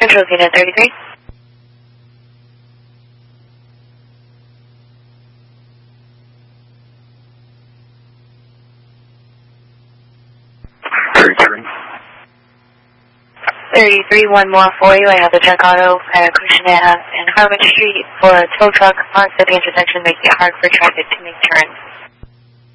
Control Unit 33. One more for you. I have the truck auto at Cushionette and Harvard Street for a tow truck parked at the intersection, making it hard for traffic to make turns.